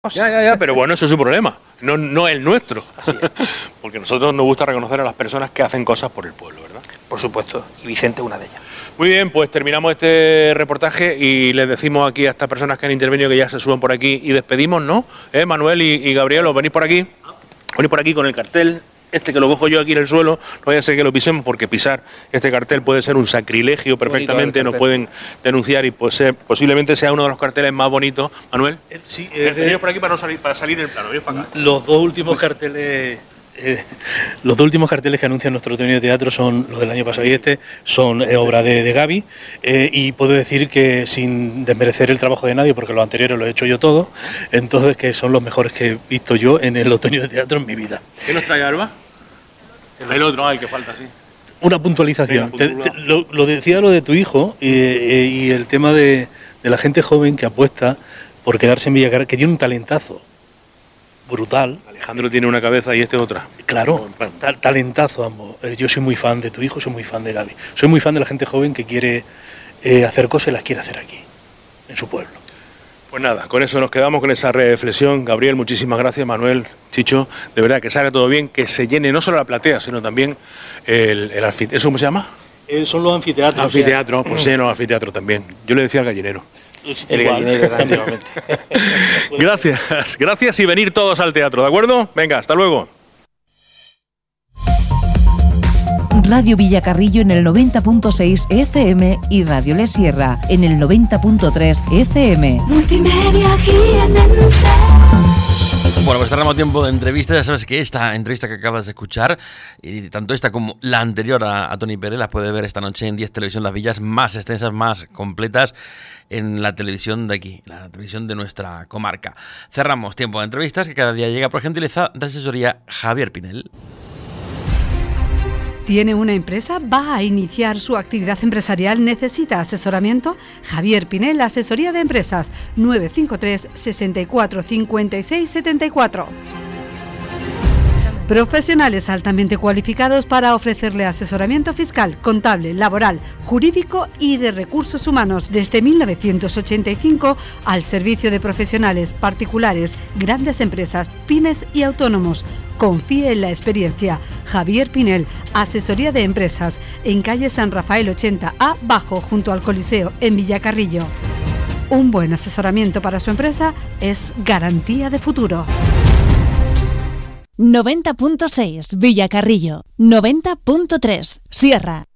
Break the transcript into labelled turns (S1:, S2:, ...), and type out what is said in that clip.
S1: Ya, pero bueno, eso es su problema, no el nuestro.
S2: Así es.
S1: Porque a nosotros nos gusta reconocer a las personas que hacen cosas por el pueblo, ¿verdad?
S2: Por supuesto, y Vicente una de ellas.
S1: Muy bien, pues terminamos este reportaje y les decimos aquí a estas personas que han intervenido que ya se suban por aquí y despedimos, ¿no? Manuel y Gabriel, ¿os venís por aquí? Venís por aquí con el cartel. Que lo cojo yo aquí en el suelo, no vaya a ser que lo pisemos, porque pisar este cartel puede ser un sacrilegio perfectamente, nos pueden denunciar y pues, posiblemente sea uno de los carteles más bonitos. Manuel,
S3: sí,
S1: venid por aquí para salir en el plano, venid para acá.
S3: Los dos últimos carteles que anuncian nuestro otoño de teatro son los del año pasado y son obra de Gaby, y puedo decir que sin desmerecer el trabajo de nadie, porque los anteriores los he hecho yo todos, entonces que son los mejores que he visto yo en el otoño de teatro en mi vida.
S1: ¿Qué nos trae Alba? El otro, el que falta, sí.
S3: Una puntualización. Lo decía lo de tu hijo y el tema de la gente joven que apuesta por quedarse en Villacarrillo, que tiene un talentazo brutal.
S1: Alejandro tiene una cabeza y otra.
S3: Claro, talentazo ambos. Yo soy muy fan de tu hijo, soy muy fan de Gaby. Soy muy fan de la gente joven que quiere hacer cosas y las quiere hacer aquí, en su pueblo.
S1: Pues nada, con eso nos quedamos, con esa reflexión. Gabriel, muchísimas gracias. Manuel, Chicho, de verdad que salga todo bien, que se llene no solo la platea, sino también el anfiteatro. ¿Eso cómo se llama?
S3: Son los anfiteatros.
S1: Anfiteatro, pues lleno el anfiteatro también. Yo le decía al gallinero.
S2: El gallinero, efectivamente.
S1: Gracias y venir todos al teatro, ¿de acuerdo? Venga, hasta luego.
S4: Radio Villacarrillo en el 90.6 FM y Radio Le Sierra en el 90.3 FM.
S5: Multimedia Jienense.
S6: Bueno, pues cerramos tiempo de entrevista. Ya sabes que esta entrevista que acabas de escuchar, y tanto esta como la anterior a Toni Pérez, las puedes ver esta noche en 10 Televisión Las Villas, más extensas, más completas, en la televisión de aquí, la televisión de nuestra comarca. Cerramos tiempo de entrevistas, que cada día llega por gentileza de asesoría Javier Pinel.
S7: ¿Tiene una empresa? ¿Va a iniciar su actividad empresarial? ¿Necesita asesoramiento? Javier Pinel, Asesoría de Empresas, 953 64 56 74. Profesionales altamente cualificados para ofrecerle asesoramiento fiscal, contable, laboral, jurídico y de recursos humanos desde 1985 al servicio de profesionales, particulares, grandes empresas, pymes y autónomos. Confíe en la experiencia. Javier Pinel, Asesoría de Empresas, en calle San Rafael 80A, bajo, junto al Coliseo, en Villacarrillo. Un buen asesoramiento para su empresa es garantía de futuro.
S5: 90.6 Villacarrillo, 90.3 Sierra.